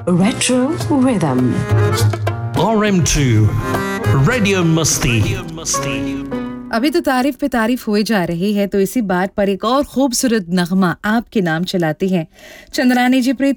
Retro Rhythm. RM2 radio मस्ती। अभी तो तारीफ पे तारीफ हुई जा रही है, तो इसी बात पर एक और खूबसूरत नगमा आपके नाम चलाती हैं। चंद्रानी जी प्रीति